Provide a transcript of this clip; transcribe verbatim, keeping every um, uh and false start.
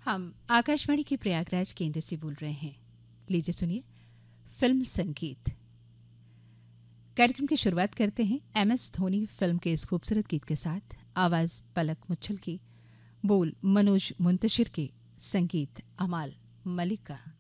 हम आकाशवाणी के प्रयागराज केंद्र से बोल रहे हैं। लीजिए सुनिए फिल्म संगीत। कार्यक्रम की शुरुआत करते हैं एम एस धोनी फिल्म के इस खूबसूरत गीत के साथ। आवाज़ पलक मुच्छल की, बोल मनोज मुंतशिर के, संगीत अमाल मलिक का।